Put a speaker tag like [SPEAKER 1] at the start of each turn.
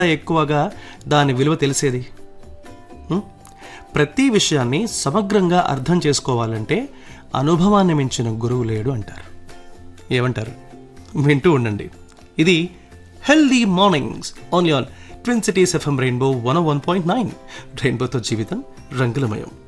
[SPEAKER 1] ఎక్కువగా దాని విలువ తెలిసేది. ప్రతి విషయాన్ని సమగ్రంగా అర్థం చేసుకోవాలంటే అనుభవాన్ని మించిన గురువు లేడు అంటారు. ఏమంటారు? వింటూ ఉండండి. ఇది healthy mornings on your twin cities FM rainbow 101.9. రెయిన్బోతో జీవితం రంగులమయం.